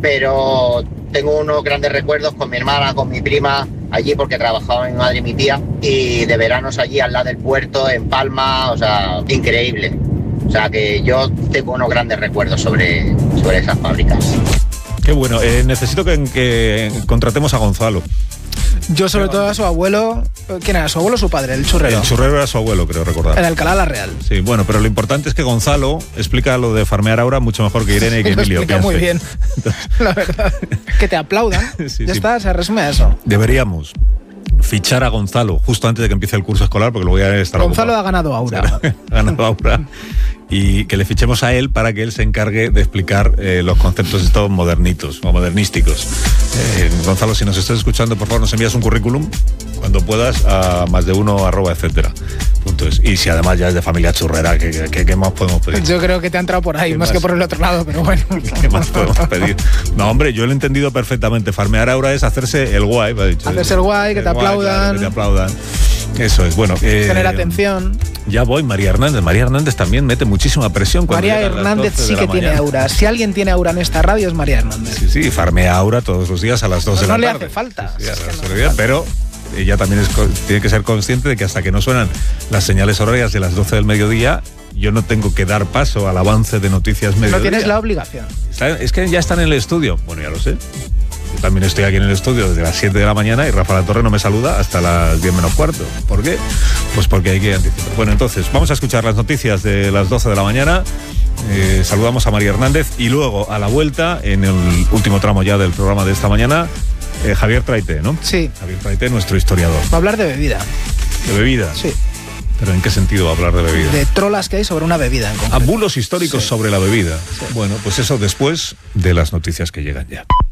pero tengo unos grandes recuerdos con mi hermana, con mi prima, allí porque trabajaba mi madre y mi tía, y de veranos allí al lado del puerto, en Palma, o sea, increíble. O sea que yo tengo unos grandes recuerdos sobre esas fábricas. Qué bueno, necesito que contratemos a Gonzalo. Yo sobre todo a su abuelo. ¿Quién era? ¿Su abuelo o su padre? El churrero. El churrero era su abuelo, creo recordar. En Alcalá la Real. Sí, bueno, pero lo importante es que Gonzalo explica lo de farmear Aura mucho mejor que Irene y que Emilio. Lo explica muy bien. La verdad. Que te aplaudan. Sí, Ya está, se resume a eso. Deberíamos fichar a Gonzalo justo antes de que empiece el curso escolar, porque luego ya estará Gonzalo ocupado. ha ganado Aura. Ha ganado Aura. Y que le fichemos a él para que él se encargue de explicar los conceptos estos modernitos o modernísticos. Gonzalo, si nos estás escuchando, por favor, nos envías un currículum cuando puedas a +de1@etcétera.es. Y si además ya es de familia churrera, ¿qué más podemos pedir? Yo creo que te ha entrado por ahí, más que por el otro lado, pero bueno. ¿Qué más podemos pedir? No, hombre, yo lo he entendido perfectamente. Farmear Aura es hacerse el guay. Me ha dicho. Hacerse el guay, que te aplaudan. Claro, que te aplaudan. Eso es, bueno. Tener atención. Ya voy, María Hernández. María Hernández también mete muchísima presión. María Hernández sí que tiene aura. Si alguien tiene aura en esta radio es María Hernández. Sí, farmea Aura todos los días a las 2 de la tarde. No le hace falta. Sí, pero ella también tiene que ser consciente de que hasta que no suenan las señales horarias de las 12 del mediodía, yo no tengo que dar paso al avance de Noticias Mediodía. No tienes la obligación. Es que ya están en el estudio. Bueno, ya lo sé. Yo también estoy aquí en el estudio desde las 7 de la mañana y Rafa La Torre no me saluda hasta las 10 menos cuarto. ¿Por qué? Pues porque hay que anticipar. Bueno, entonces, vamos a escuchar las noticias de las 12 de la mañana. Saludamos a María Hernández y luego, a la vuelta, en el último tramo ya del programa de esta mañana, Javier Traité, ¿no? Sí. Javier Traité, nuestro historiador. Va a hablar de bebida. ¿De bebida? Sí. ¿Pero en qué sentido va a hablar de bebida? De trolas que hay sobre una bebida en concreto. Bulos históricos sobre la bebida. Sí. Bueno, pues eso después de las noticias que llegan ya.